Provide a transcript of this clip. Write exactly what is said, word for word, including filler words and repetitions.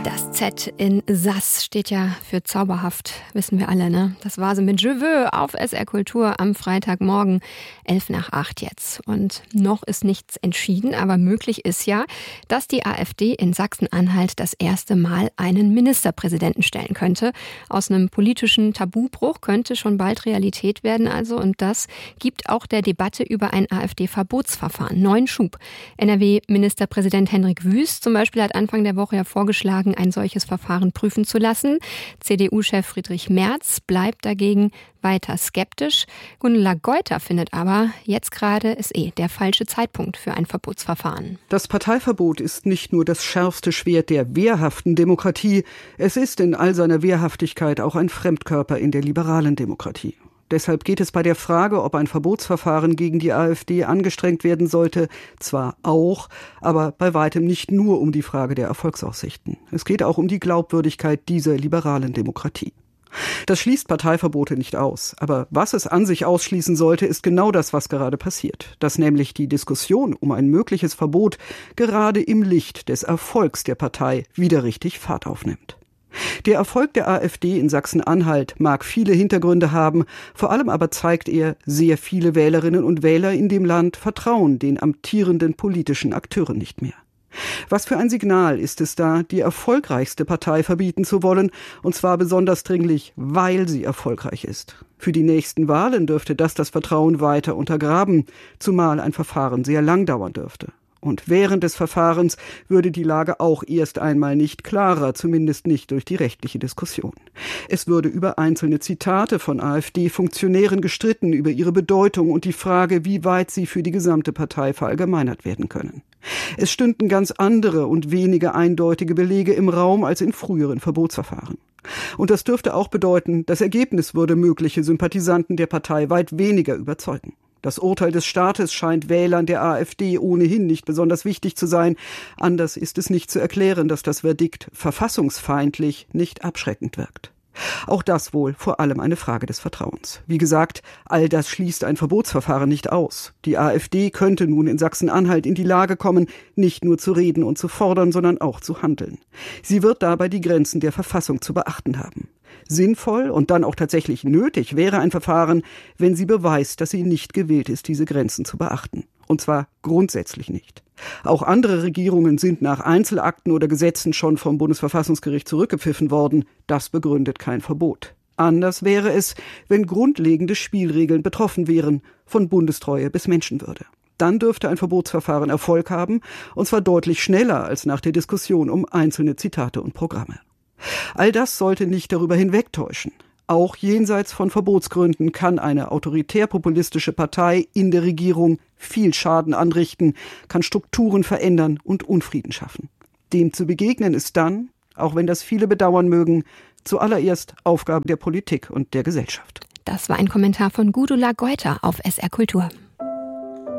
Das Z in Sass steht ja für zauberhaft, wissen wir alle, ne? Das war sie mit Je veux auf S R Kultur am Freitagmorgen, elf nach acht jetzt. Und noch ist nichts entschieden, aber möglich ist ja, dass die AfD in Sachsen-Anhalt das erste Mal einen Ministerpräsidenten stellen könnte. Aus einem politischen Tabubruch könnte schon bald Realität werden also. Und das gibt auch der Debatte über ein AfD-Verbotsverfahren neuen Schub. N R W-Ministerpräsident Hendrik Wüst zum Beispiel hat Anfang der Woche ja vorgeschlagen, ein solches Verfahren prüfen zu lassen. C D U-Chef Friedrich Merz bleibt dagegen weiter skeptisch. Gundula Geuter findet aber, jetzt gerade ist eh der falsche Zeitpunkt für ein Verbotsverfahren. Das Parteiverbot ist nicht nur das schärfste Schwert der wehrhaften Demokratie, es ist in all seiner Wehrhaftigkeit auch ein Fremdkörper in der liberalen Demokratie. Deshalb geht es bei der Frage, ob ein Verbotsverfahren gegen die AfD angestrengt werden sollte, zwar auch, aber bei weitem nicht nur um die Frage der Erfolgsaussichten. Es geht auch um die Glaubwürdigkeit dieser liberalen Demokratie. Das schließt Parteiverbote nicht aus. Aber was es an sich ausschließen sollte, ist genau das, was gerade passiert. Dass nämlich die Diskussion um ein mögliches Verbot gerade im Licht des Erfolgs der Partei wieder richtig Fahrt aufnimmt. Der Erfolg der AfD in Sachsen-Anhalt mag viele Hintergründe haben, vor allem aber zeigt er, sehr viele Wählerinnen und Wähler in dem Land vertrauen den amtierenden politischen Akteuren nicht mehr. Was für ein Signal ist es da, die erfolgreichste Partei verbieten zu wollen, und zwar besonders dringlich, weil sie erfolgreich ist. Für die nächsten Wahlen dürfte das das Vertrauen weiter untergraben, zumal ein Verfahren sehr lang dauern dürfte. Und während des Verfahrens würde die Lage auch erst einmal nicht klarer, zumindest nicht durch die rechtliche Diskussion. Es würde über einzelne Zitate von AfD-Funktionären gestritten, über ihre Bedeutung und die Frage, wie weit sie für die gesamte Partei verallgemeinert werden können. Es stünden ganz andere und weniger eindeutige Belege im Raum als in früheren Verbotsverfahren. Und das dürfte auch bedeuten, das Ergebnis würde mögliche Sympathisanten der Partei weit weniger überzeugen. Das Urteil des Staates scheint Wählern der AfD ohnehin nicht besonders wichtig zu sein. Anders ist es nicht zu erklären, dass das Verdikt verfassungsfeindlich nicht abschreckend wirkt. Auch das wohl vor allem eine Frage des Vertrauens. Wie gesagt, all das schließt ein Verbotsverfahren nicht aus. Die AfD könnte nun in Sachsen-Anhalt in die Lage kommen, nicht nur zu reden und zu fordern, sondern auch zu handeln. Sie wird dabei die Grenzen der Verfassung zu beachten haben. Sinnvoll und dann auch tatsächlich nötig wäre ein Verfahren, wenn sie beweist, dass sie nicht gewillt ist, diese Grenzen zu beachten. Und zwar grundsätzlich nicht. Auch andere Regierungen sind nach Einzelakten oder Gesetzen schon vom Bundesverfassungsgericht zurückgepfiffen worden. Das begründet kein Verbot. Anders wäre es, wenn grundlegende Spielregeln betroffen wären, von Bundestreue bis Menschenwürde. Dann dürfte ein Verbotsverfahren Erfolg haben, und zwar deutlich schneller als nach der Diskussion um einzelne Zitate und Programme. All das sollte nicht darüber hinwegtäuschen. Auch jenseits von Verbotsgründen kann eine autoritär-populistische Partei in der Regierung viel Schaden anrichten, kann Strukturen verändern und Unfrieden schaffen. Dem zu begegnen ist dann, auch wenn das viele bedauern mögen, zuallererst Aufgabe der Politik und der Gesellschaft. Das war ein Kommentar von Gundula Geuter auf S R Kultur.